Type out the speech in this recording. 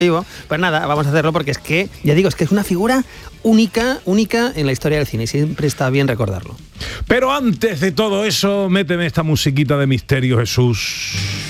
Pues nada, vamos a hacerlo porque es que, ya digo, es que es una figura única en la historia del cine y siempre está bien recordarlo. Pero antes de todo eso, méteme esta musiquita de misterio, Jesús.